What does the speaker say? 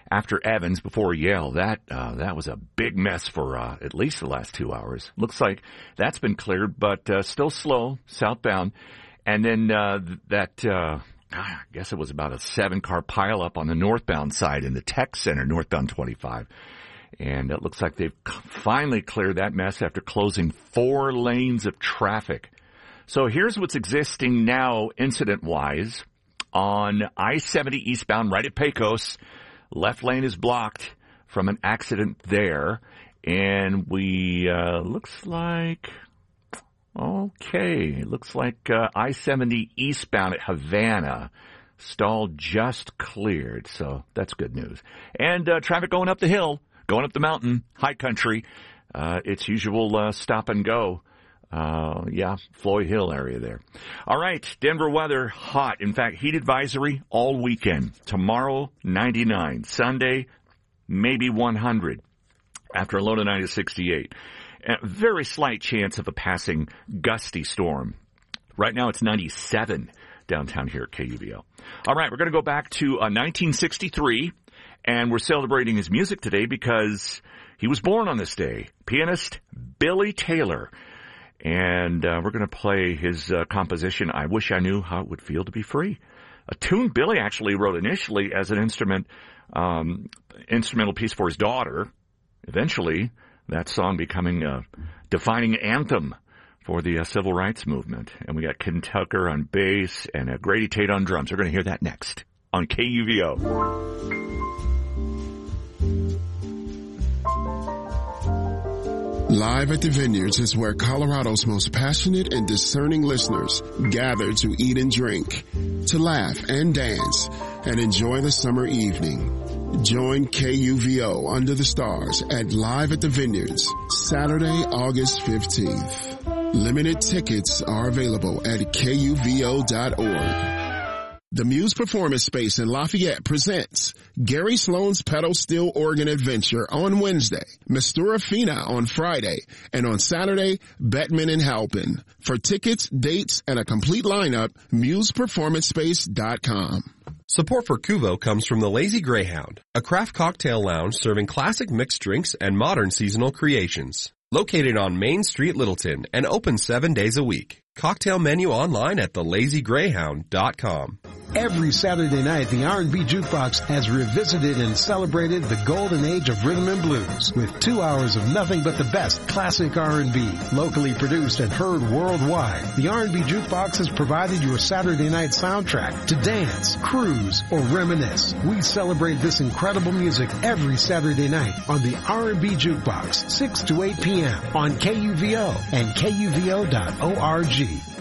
after Evans, before Yale. That was a big mess for at least the last 2 hours. Looks like that's been cleared, but still slow southbound. And then I guess it was about a 7-car pileup on the northbound side in the Tech Center, northbound 25. And it looks like they've finally cleared that mess after closing 4 lanes of traffic. So here's what's existing now incident-wise. On I-70 eastbound right at Pecos, left lane is blocked from an accident there. And we, looks like I-70 eastbound at Havana, stalled just cleared. So that's good news. And traffic going up the hill, going up the mountain, high country. It's usual stop and go. Floyd Hill area there. All right, Denver weather, hot. In fact, heat advisory all weekend. Tomorrow, 99. Sunday, maybe 100. After a low tonight of 68. A very slight chance of a passing gusty storm. Right now, it's 97 downtown here at KUVO. All right, we're going to go back to 1963, and we're celebrating his music today because he was born on this day. Pianist Billy Taylor. And we're going to play his composition, I Wish I Knew How It Would Feel to Be Free. A tune Billy actually wrote initially as an instrumental piece for his daughter. Eventually, that song becoming a defining anthem for the civil rights movement. And we got Ken Tucker on bass and Grady Tate on drums. We're going to hear that next on KUVO. Live at the Vineyards is where Colorado's most passionate and discerning listeners gather to eat and drink, to laugh and dance, and enjoy the summer evening. Join KUVO Under the Stars at Live at the Vineyards, Saturday, August 15th. Limited tickets are available at KUVO.org. The Muse Performance Space in Lafayette presents Gary Sloan's pedal steel organ adventure on Wednesday, Mistura Fina on Friday, and on Saturday, Bettman and Halpin. For tickets, dates, and a complete lineup, museperformancespace.com. Support for Kuvo comes from the Lazy Greyhound, a craft cocktail lounge serving classic mixed drinks and modern seasonal creations. Located on Main Street, Littleton, and open 7 days a week. Cocktail menu online at thelazygreyhound.com. Every Saturday night, the R&B Jukebox has revisited and celebrated the golden age of rhythm and blues with 2 hours of nothing but the best classic R&B, locally produced and heard worldwide. The R&B Jukebox has provided your Saturday night soundtrack to dance, cruise, or reminisce. We celebrate this incredible music every Saturday night on the R&B Jukebox, 6 to 8 p.m. on KUVO and KUVO.org.